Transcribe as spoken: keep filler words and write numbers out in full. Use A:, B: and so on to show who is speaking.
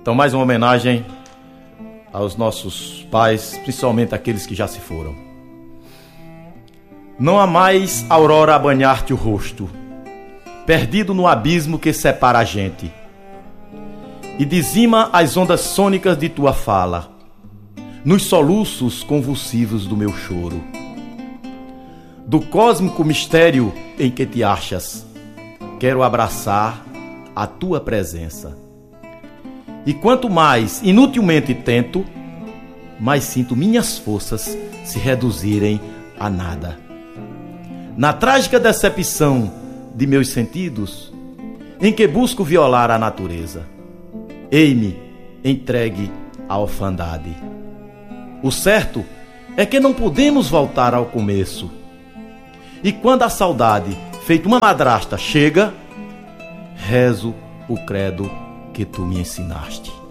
A: Então, mais uma homenagem aos nossos pais, principalmente aqueles que já se foram. Não há mais aurora a banhar-te o rosto, perdido no abismo que separa a gente, e dizima as ondas sônicas de tua fala, nos soluços convulsivos do meu choro. Do cósmico mistério em que te achas, quero abraçar a tua presença. E quanto mais inutilmente tento, mais sinto minhas forças se reduzirem a nada. Na trágica decepção de meus sentidos, em que busco violar a natureza, ei-me entregue à orfandade. O certo é que não podemos voltar ao começo. E quando a saudade, feito uma madrasta, chega, rezo o credo que tu me ensinaste.